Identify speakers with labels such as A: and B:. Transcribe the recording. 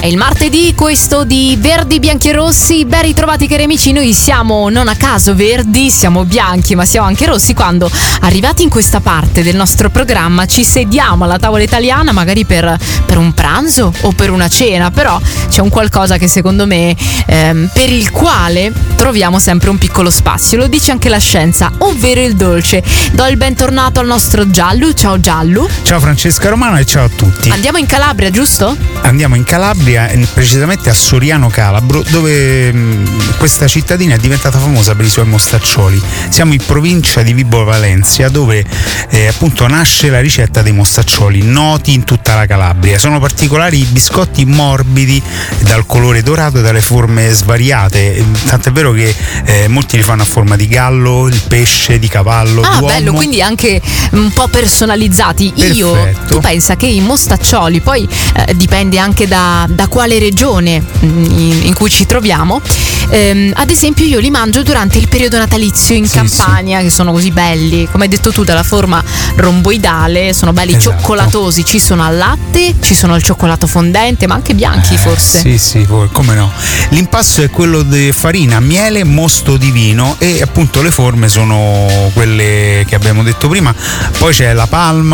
A: È il martedì, questo di Verdi, Bianchi e Rossi. Ben ritrovati cari amici, noi siamo non a caso verdi, siamo bianchi ma siamo anche rossi quando arrivati in questa parte del nostro programma ci sediamo alla tavola italiana magari per un pranzo o per una cena, però c'è un qualcosa che secondo me per il quale troviamo sempre un piccolo spazio, lo dice anche la scienza, ovvero il dolce. Do il bentornato al nostro Giallo. Ciao Giallo.
B: Ciao Francesca Romano e ciao a tutti.
A: Andiamo in Calabria, giusto?
B: Andiamo in Calabria, precisamente a Soriano Calabro, dove questa cittadina è diventata famosa per i suoi mostaccioli. Siamo in provincia di Vibo Valentia, dove appunto nasce la ricetta dei mostaccioli, noti in tutta la Calabria. Sono particolari biscotti morbidi, dal colore dorato e dalle forme svariate, tant'è vero che molti li fanno a forma di gallo, il pesce, di cavallo, d'uomo.
A: Bello, quindi anche un po' personalizzati.
B: Perfetto.
A: Tu pensa che i mostaccioli, poi dipende anche da quale regione in cui ci troviamo, ad esempio io li mangio durante il periodo natalizio in Campania, che sono così belli, come hai detto tu, dalla forma romboidale, sono belli, esatto, cioccolatosi, ci sono al latte, ci sono al cioccolato fondente, ma anche bianchi forse.
B: Sì, come no. L'impasto è quello di farina, miele, mosto di vino, e appunto le forme sono quelle che abbiamo detto prima. Poi c'è la palma,